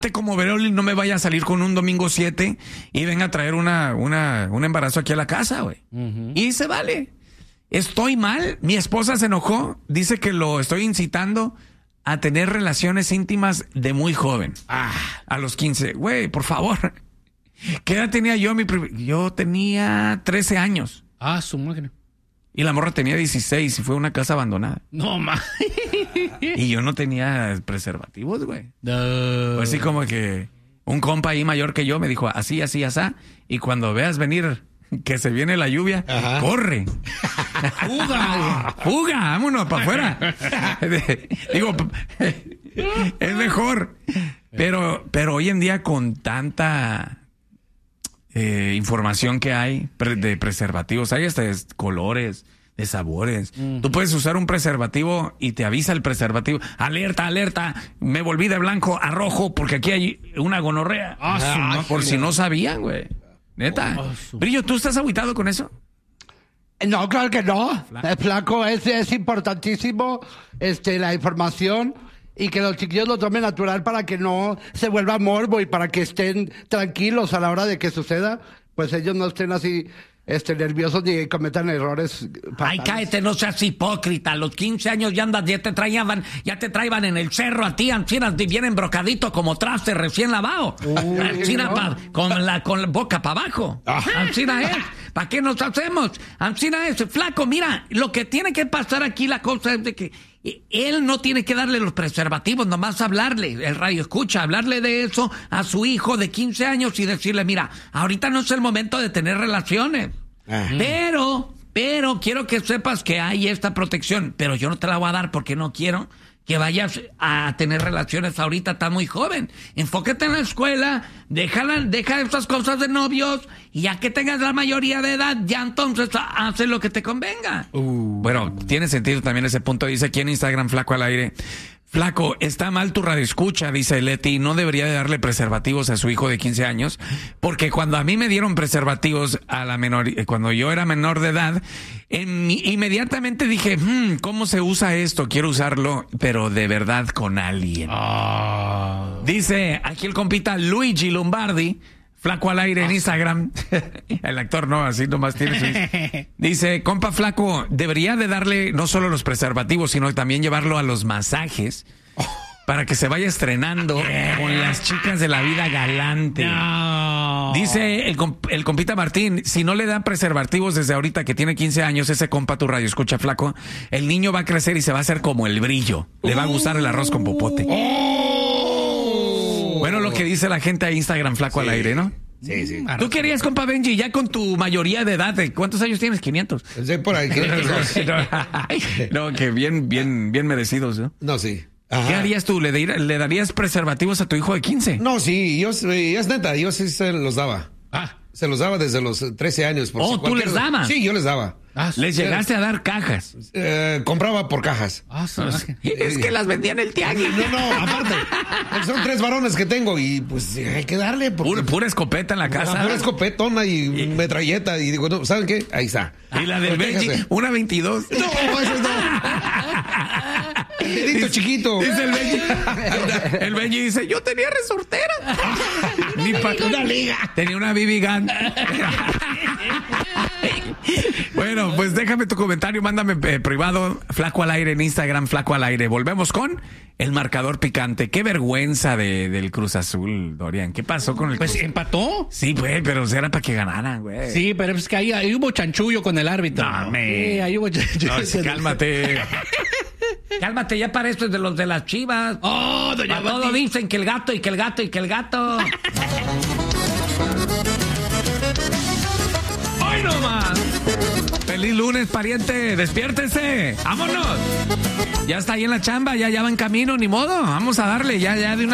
como Veroli no me vaya a salir con un domingo 7 y venga a traer un embarazo aquí a la casa, güey. Uh-huh. Y se vale. Estoy mal. Mi esposa se enojó. Dice que lo estoy incitando a tener relaciones íntimas de muy joven. A los 15. Güey, por favor. ¿Qué edad tenía yo? Yo tenía 13 años. Su máquina. Y la morra tenía 16 y fue a una casa abandonada. No, ma. Y yo no tenía preservativos, güey. Pues así como que un compa ahí mayor que yo me dijo así, así, así. Y cuando veas venir que se viene la lluvia, corre. Fuga, vámonos para afuera. Digo, es mejor. Pero hoy en día con tanta información que hay de preservativos, hay hasta de colores, de sabores. Tú puedes usar un preservativo y te avisa el preservativo. Alerta, alerta, me volví de blanco a rojo porque aquí hay una gonorrea. Por si no sabían, güey. Neta. Brillo, ¿tú estás agüitado con eso? No, claro que no. Flaco, es importantísimo la información y que los chiquillos lo tomen natural para que no se vuelva morbo y para que estén tranquilos a la hora de que suceda, pues ellos no estén así nerviosos ni cometan errores fatales. Ay, cállate, no seas hipócrita. A los 15 años ya te traían en el cerro a ti, ancinas, bien embrocadito como traste recién lavado. Ancina con la boca para abajo. Ancina es. ¿Para qué nos hacemos? Ancina es. Flaco, mira, lo que tiene que pasar aquí, la cosa es de que él no tiene que darle los preservativos, nomás hablarle, el radio escucha, hablarle de eso a su hijo de 15 años y decirle, mira, ahorita no es el momento de tener relaciones. Pero quiero que sepas que hay esta protección, pero yo no te la voy a dar porque no quiero que vayas a tener relaciones ahorita, estás muy joven. Enfócate en la escuela, deja estas cosas de novios y ya que tengas la mayoría de edad, ya entonces haces lo que te convenga. Bueno, tiene sentido también ese punto. Dice aquí en Instagram, Flaco al aire. Flaco, está mal tu radioescucha, dice Leti, no debería de darle preservativos a su hijo de 15 años, porque cuando a mí me dieron preservativos cuando yo era menor de edad, inmediatamente dije, ¿cómo se usa esto? Quiero usarlo, pero de verdad con alguien. Dice aquí el compita Luigi Lombardi, Flaco al aire en Instagram. El actor no, así nomás tiene su... Dice, compa Flaco, debería de darle no solo los preservativos, sino también llevarlo a los masajes para que se vaya estrenando con las chicas de la vida galante. No. Dice el compita Martín, si no le dan preservativos desde ahorita que tiene 15 años, ese compa tu radio escucha, Flaco, el niño va a crecer y se va a hacer como el Brillo. Le va a gustar el arroz con popote. Bueno, lo que dice la gente a Instagram, Flaco al aire, ¿no? Sí. ¿Tú querías, compa Benji, ya con tu mayoría de edad? ¿Cuántos años tienes? 500. Sí, por ahí. No, que bien merecidos, ¿no? No, sí. Ajá. ¿Qué harías tú? ¿Le darías preservativos a tu hijo de 15? No, sí, es neta, yo sí se los daba. Se los daba desde los 13 años. ¿Tú les dabas? Sí, yo les daba. ¿Les llegaste a dar cajas? Compraba por cajas. Es que las vendían en el tianguis. No, aparte. Son 3 varones que tengo y pues hay que darle. Pura escopeta en la casa. Pura escopetona y metralleta. Y digo, no, ¿saben qué? Ahí está. Y la del Benji, una 22. No, eso no. El dedito chiquito. Dice el Benji dice, yo tenía resortera. Una liga. Tenía una BB gun. Bueno, pues déjame tu comentario, mándame privado, Flaco al aire en Instagram, Flaco al aire. Volvemos con el marcador picante. Qué vergüenza del Cruz Azul, Dorian. ¿Qué pasó con el Cruz? Pues empató. Sí, güey, pero era para que ganaran, güey. Sí, pero es que ahí hubo chanchullo con el árbitro. No, sí, ahí hubo chanchullo. No, sí, cálmate. Cálmate, ya para esto es de los de las Chivas. Doña Todos dicen que el gato y que el gato y que el gato. ¡Hoy no más! ¡Feliz lunes, pariente! ¡Despiértese! ¡Vámonos! Ya está ahí en la chamba, ya va en camino, ni modo. Vamos a darle ya de una